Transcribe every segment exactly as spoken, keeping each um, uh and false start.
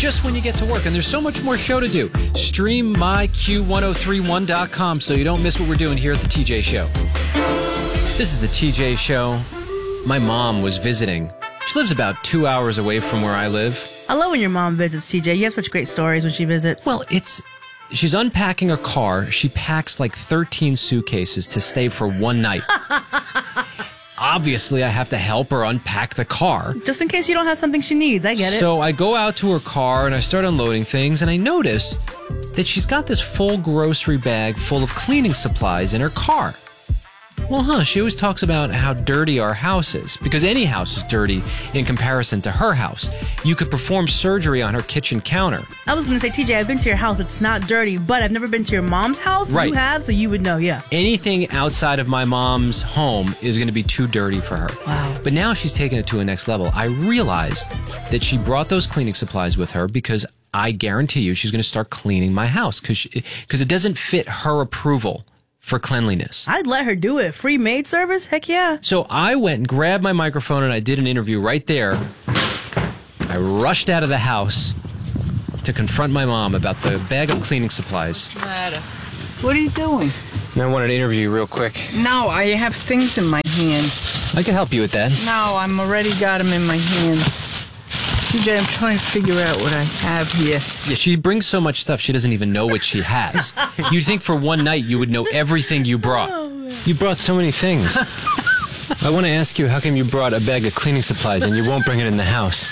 just when you get to work. And there's so much more show to do. Stream my Q ten thirty-one dot com so you don't miss what we're doing here at the T J Show. This is the T J Show. My mom was visiting. She lives about two hours away from where I live. I love when your mom visits, T J. You have such great stories when she visits. Well, it's... She's unpacking her car. She packs like thirteen suitcases to stay for one night. Obviously, I have to help her unpack the car. Just in case you don't have something she needs. I get it. So I go out to her car and I start unloading things, and I notice that she's got this full grocery bag full of cleaning supplies in her car. Well, huh, she always talks about how dirty our house is, because any house is dirty in comparison to her house. You could perform surgery on her kitchen counter. I was going to say, T J, I've been to your house. It's not dirty, but I've never been to your mom's house. Right. You have, so you would know, yeah. Anything outside of my mom's home is going to be too dirty for her. Wow. But now she's taken it to a next level. I realized that she brought those cleaning supplies with her because I guarantee you she's going to start cleaning my house because because it doesn't fit her approval for cleanliness. I'd let her do it. Free maid service? Heck yeah. So I went and grabbed my microphone and I did an interview right there. I rushed out of the house to confront my mom about the bag of cleaning supplies. What are you doing? And I wanted to interview you real quick. No, I have things in my hands. I can help you with that. No, I'm already got them in my hands. T J, I'm trying to figure out what I have here. Yeah, she brings so much stuff she doesn't even know what she has. You'd think for one night you would know everything you brought. You brought so many things. I want to ask you, how come you brought a bag of cleaning supplies and you won't bring it in the house?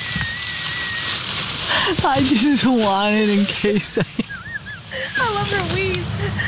I just want it in case I... I love her wheeze.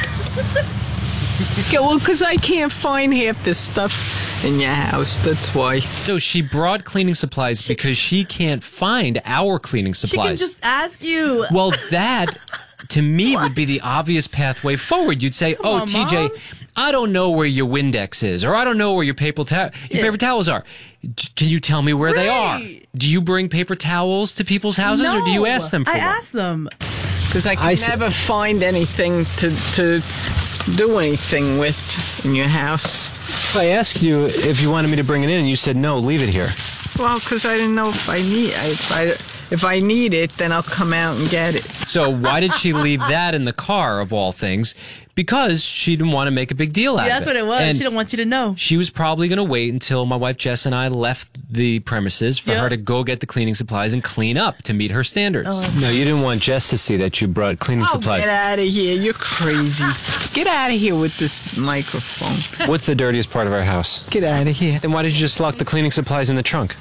Yeah, well, because I can't find half this stuff in your house, that's why. So she brought cleaning supplies because she can't find our cleaning She supplies. can just ask you. Well, that, to me, would be the obvious pathway forward. You'd say, Come oh, on, T J, Moms. I don't know where your Windex is, or I don't know where your paper, ta- your Yeah. paper towels are. D- Can you tell me where they are? Right. Do you bring paper towels to people's houses, or do you No. ask them for I one? ask them. Because I can I see. never find anything to, to do anything with in your house. I asked you if you wanted me to bring it in, and you said, no, leave it here. Well, because I didn't know if I need if I if I need it, then I'll come out and get it. So why did she leave that in the car, of all things? Because she didn't want to make a big deal out Yeah, of it. that's what it was. And She didn't want you to know. she was probably going to wait until my wife Jess and I left the premises for Yeah. her to go get the cleaning supplies and clean up to meet her standards. Oh. No, you didn't want Jess to see that you brought cleaning Oh, supplies. get out of here. You're crazy. Get out of here with this microphone. What's the dirtiest part of our house? Get out of here. Then why did you just lock the cleaning supplies in the trunk?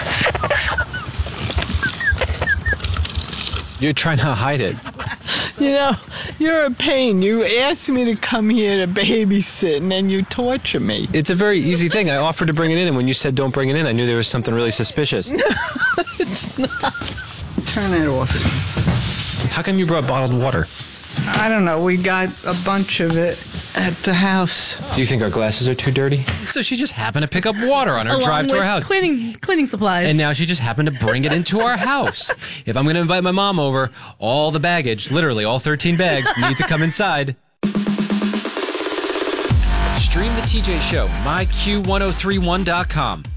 You're trying to hide it. You know, you're a pain. You asked me to come here to babysit, and then you torture me. It's a very easy thing. I offered to bring it in, and when you said don't bring it in, I knew there was something really suspicious. It's not. Turn that off. How come you brought bottled water? I don't know. We got a bunch of it at the house. Do you think our glasses are too dirty? So she just happened to pick up water on her Along drive to with our house. Cleaning, cleaning supplies. And now she just happened to bring it into our house. If I'm going to invite my mom over, all the baggage, literally all thirteen bags, need to come inside. Stream the T J Show, my Q ten thirty-one dot com.